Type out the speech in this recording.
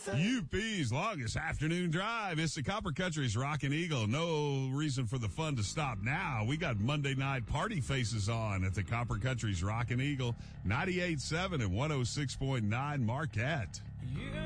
UP's longest afternoon drive. It's the Copper Country's Rockin' Eagle. No reason for the fun to stop now. We got Monday night party faces on at the Copper Country's Rockin' Eagle, 98.7 and 106.9 Marquette.